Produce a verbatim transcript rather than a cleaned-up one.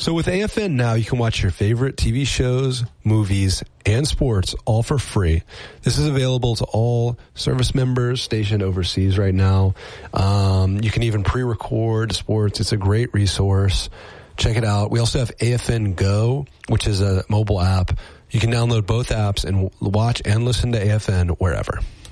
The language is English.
So with A F N now, you can watch your favorite T V shows, movies, and sports all for free. This is available to all service members stationed overseas right now. Um, you can even pre-record sports. It's a great resource. Check it out. We also have A F N Go, which is a mobile app. You can download both apps and watch and listen to A F N wherever.